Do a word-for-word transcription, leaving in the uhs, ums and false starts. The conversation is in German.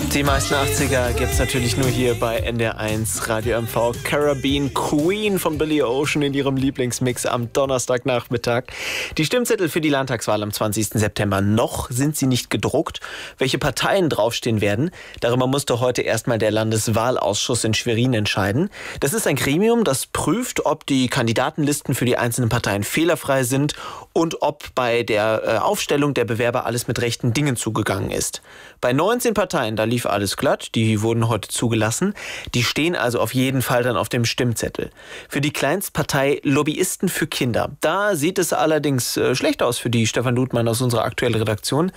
Die meisten achtziger gibt es natürlich nur hier bei N D R eins Radio M V. Caribbean Queen von Billy Ocean in ihrem Lieblingsmix am Donnerstagnachmittag. Die Stimmzettel für die Landtagswahl am zwanzigsten September. Noch sind sie nicht gedruckt. Welche Parteien draufstehen werden, darüber musste heute erstmal der Landeswahlausschuss in Schwerin entscheiden. Das ist ein Gremium, das prüft, ob die Kandidatenlisten für die einzelnen Parteien fehlerfrei sind und ob bei der Aufstellung der Bewerber alles mit rechten Dingen zugegangen ist. Bei neunzehn Parteien, da lief alles glatt, die wurden heute zugelassen. Die stehen also auf jeden Fall dann auf dem Stimmzettel. Für die Kleinstpartei Lobbyisten für Kinder, da sieht es allerdings äh, schlecht aus für die Stefan Ludmann aus unserer aktuellen Redaktion.